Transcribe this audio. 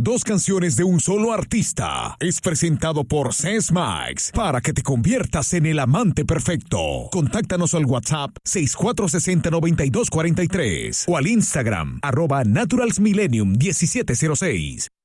2 canciones de un solo artista. Es presentado por Ces Max para que te conviertas en el amante perfecto. Contáctanos al WhatsApp 6460-9243 o al Instagram @naturalsmillenium1706.